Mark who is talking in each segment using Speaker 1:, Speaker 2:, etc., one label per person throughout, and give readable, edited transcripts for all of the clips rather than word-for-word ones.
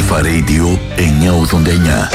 Speaker 1: Αλφα Radio 989.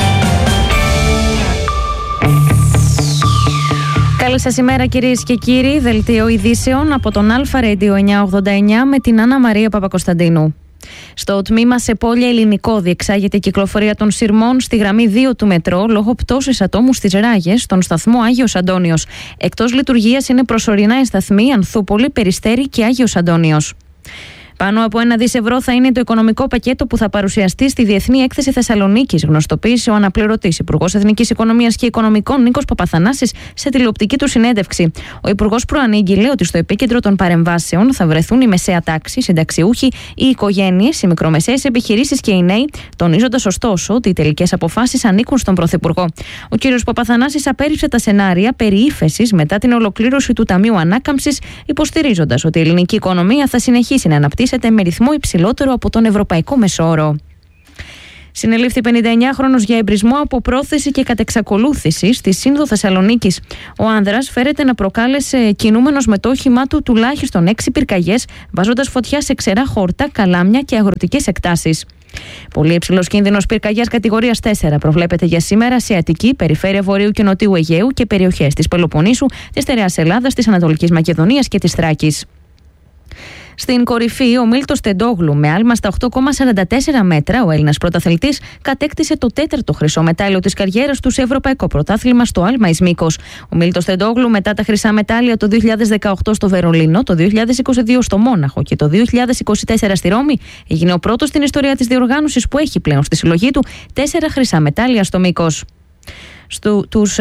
Speaker 2: Καλή σας ημέρα κυρίες και κύριοι. Δελτίο ειδήσεων από τον Αλφα Radio 989 με την Άννα Μαρία Παπακοσταντίνου. Στο τμήμα σε πόλια Ελληνικό διεξάγεται η κυκλοφορία των σειρμών στη γραμμή 2 του μετρό λόγω πτώσης ατόμου στις Ράγες στον σταθμό Άγιος Αντώνιος. Εκτός λειτουργίας είναι προσωρινά οι σταθμοί Ανθούπολη, Περιστέρι και Άγιος Αντώνιος. Πάνω από 1 δις ευρώ θα είναι το οικονομικό πακέτο που θα παρουσιαστεί στη Διεθνή Έκθεση Θεσσαλονίκης, γνωστοποίησε ο αναπληρωτής Υπουργός Εθνικής Οικονομίας και Οικονομικών Νίκος Παπαθανάσης σε τηλεοπτική του συνέντευξη. Ο Υπουργός προανήγγειλε ότι στο επίκεντρο των παρεμβάσεων θα βρεθούν η μεσαία τάξη, συνταξιούχοι, οι οικογένειες, οι μικρομεσαίες επιχειρήσεις και οι νέοι, τονίζοντας ωστόσο ότι οι τελικές αποφάσεις ανήκουν στον Πρωθυπουργό. Ο κ. Παπαθανάσης απέρριψε τα σενάρια περί ύφεσης μετά την ολοκλήρωση του Ταμείου Ανάκαμψης, υποστηρίζοντας ότι η ελληνική οικονομία θα συνεχίσει να αναπτύσσεται με ρυθμό υψηλότερο από τον ευρωπαϊκό μεσόωρο. Συνελήφθη 59χρονος για εμπρισμό από πρόθεση και κατεξακολούθηση στη Σύνδο Θεσσαλονίκης. Ο άνδρας φέρεται να προκάλεσε κινούμενος με το όχημά του τουλάχιστον 6 πυρκαγιές, βάζοντας φωτιά σε ξερά χόρτα, καλάμια και αγροτικές εκτάσεις. Πολύ υψηλός κίνδυνος πυρκαγιάς κατηγορίας 4 προβλέπεται για σήμερα σε Αττική, περιφέρεια Βορείου και Νοτιού Αιγαίου και περιοχές της Πελοποννήσου, της Στερεάς Ελλάδας, της Ανατολικής Μακεδονίας και της Θράκης. Στην κορυφή, ο Μίλτος Τεντόγλου, με άλμα στα 8,44 μέτρα, ο Έλληνας πρωταθλητής, κατέκτησε το 4ο χρυσό μετάλλιο της καριέρας του σε ευρωπαϊκό πρωτάθλημα στο άλμα εις Μύκος. Ο Μίλτος Τεντόγλου, μετά τα χρυσά μετάλλια το 2018 στο Βερολίνο, το 2022 στο Μόναχο και το 2024 στη Ρώμη, έγινε ο πρώτος στην ιστορία της διοργάνωσης που έχει πλέον στη συλλογή του 4 χρυσά μετάλλια στο Μύκος. Τους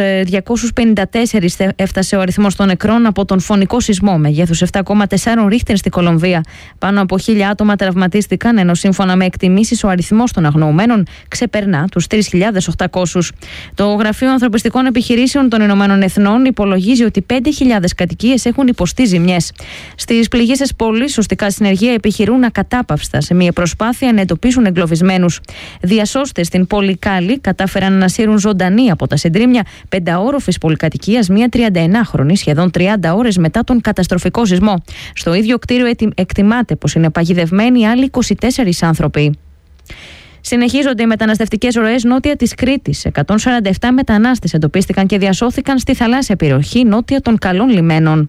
Speaker 2: 254 έφτασε ο αριθμός των νεκρών από τον φωνικό σεισμό μεγέθους 7,4 ρίχτερ στη Κολομβία. Πάνω από 1.000 άτομα τραυματίστηκαν, ενώ σύμφωνα με εκτιμήσεις ο αριθμός των αγνοωμένων ξεπερνά τους 3.800. Το Γραφείο Ανθρωπιστικών Επιχειρήσεων των Ηνωμένων Εθνών υπολογίζει ότι 5.000 κατοικίες έχουν υποστεί ζημιές. Στις πληγήσεις πόλεις, σωστικά συνεργεία επιχειρούν ακατάπαυστα σε μια προσπάθεια να εντοπίσουν εγκλωβισμένους. Διασώστες στην πόλη Κάλι κατάφεραν να ανασύρουν ζωντανή από τα συντρίμμια 5όροφης πολυκατοικίας μία 39χρονη, σχεδόν 30 ώρες μετά τον καταστροφικό σεισμό. Στο ίδιο κτίριο εκτιμάται πως είναι παγιδευμένοι άλλοι 24 άνθρωποι. Συνεχίζονται οι μεταναστευτικές ροές νότια της Κρήτης. 147 μετανάστες εντοπίστηκαν και διασώθηκαν στη θαλάσσια περιοχή νότια των Καλών Λιμένων.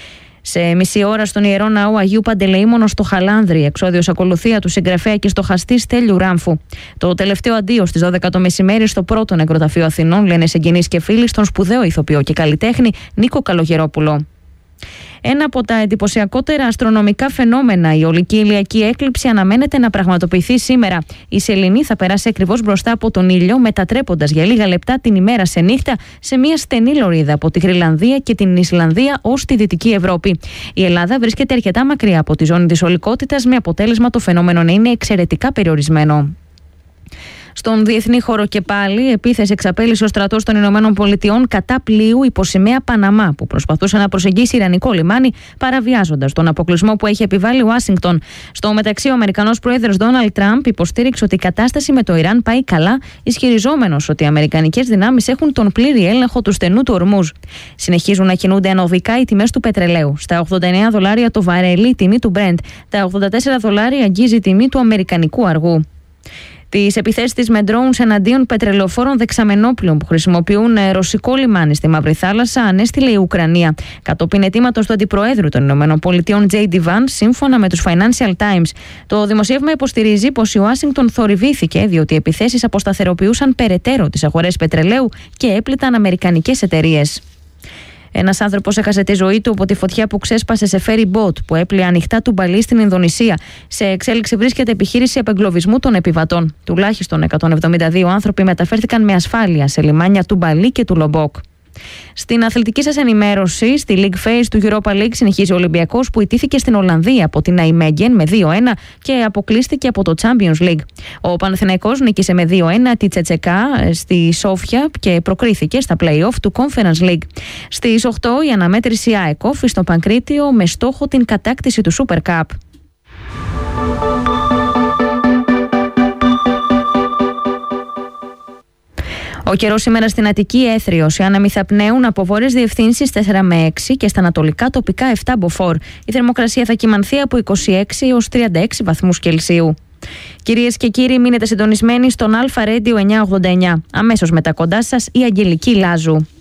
Speaker 2: Σε μισή ώρα στον Ιερό Ναό Αγίου Παντελεήμονος στο Χαλάνδρι, εξόδιος ακολουθία του συγγραφέα και στοχαστή Στέλιου Ράμφου. Το τελευταίο αντίο στις 12 το μεσημέρι στο πρώτο νεκροταφείο Αθηνών, λένε συγγενείς και φίλοι, στον σπουδαίο ηθοποιό και καλλιτέχνη Νίκο Καλογερόπουλο. Ένα από τα εντυπωσιακότερα αστρονομικά φαινόμενα, η ολική ηλιακή έκλειψη, αναμένεται να πραγματοποιηθεί σήμερα. Η σεληνή θα περάσει ακριβώς μπροστά από τον ήλιο, μετατρέποντας για λίγα λεπτά την ημέρα σε νύχτα σε μια στενή λωρίδα από τη Γροιλανδία και την Ισλανδία ως τη Δυτική Ευρώπη. Η Ελλάδα βρίσκεται αρκετά μακριά από τη ζώνη της ολικότητας, με αποτέλεσμα το φαινόμενο να είναι εξαιρετικά περιορισμένο. Στον διεθνή χώρο και πάλι, επίθεση εξαπέλυσε ο στρατός των Ηνωμένων Πολιτειών κατά πλοίου υποσημαία Παναμά που προσπαθούσε να προσεγγίσει ιρανικό λιμάνι, παραβιάζοντας τον αποκλεισμό που έχει επιβάλει Ουάσιγκτον. Στο μεταξύ, ο Αμερικανός πρόεδρος Ντόναλντ Τραμπ υποστήριξε ότι η κατάσταση με το Ιράν πάει καλά, ισχυριζόμενος ότι οι αμερικανικές δυνάμεις έχουν τον πλήρη έλεγχο του στενού του Ορμούζ. Συνεχίζουν να κινούνται ανωδικά οι τιμές του πετρελαίου. Στα $89 το βαρέλι η τιμή του Brent, τα $84 αγγίζει η τιμή του αμερικανικού αργού. Τις επιθέσεις με drones εναντίον πετρελαιοφόρων δεξαμενόπλων που χρησιμοποιούν ρωσικό λιμάνι στη Μαύρη Θάλασσα ανέστειλε η Ουκρανία. Κατόπιν αιτήματος του Αντιπροέδρου των ΗΠΑ, J.D. Vance, σύμφωνα με τους Financial Times. Το δημοσίευμα υποστηρίζει πως η Ουάσιγκτον θορυβήθηκε διότι οι επιθέσεις αποσταθεροποιούσαν περαιτέρω τις αγορές πετρελαίου και έπληταν αμερικανικές εταιρείες. Ένας άνθρωπος έχασε τη ζωή του από τη φωτιά που ξέσπασε σε ferry boat που έπλεε ανοιχτά του Μπαλί στην Ινδονησία. Σε εξέλιξη βρίσκεται επιχείρηση απεγκλωβισμού των επιβατών. Τουλάχιστον 172 άνθρωποι μεταφέρθηκαν με ασφάλεια σε λιμάνια του Μπαλί και του Λομπόκ. Στην αθλητική σας ενημέρωση, στη League Phase του Europa League συνεχίζει ο Ολυμπιακός που ιτήθηκε στην Ολλανδία από την Nijmegen με 2-1 και αποκλείστηκε από το Champions League. Ο Παναθηναϊκός νίκησε με 2-1 τη Τσετσεκά στη Σόφια και προκρίθηκε στα play-off του Conference League. Στις 8 η αναμέτρηση ΑΕΚ Όφη στο Πανκρίτιο με στόχο την κατάκτηση του Super Cup. Ο καιρός σήμερα στην Αττική έθριος. Οι άνεμοι θα πνέουν από βόρειες διευθύνσεις 4 με 6 και στα ανατολικά τοπικά 7 μποφόρ. Η θερμοκρασία θα κυμανθεί από 26 έως 36 βαθμούς Κελσίου. Κυρίες και κύριοι, μείνετε συντονισμένοι στον Αλφα Radio 989. Αμέσως μετά κοντά σας η Αγγελική Λάζου.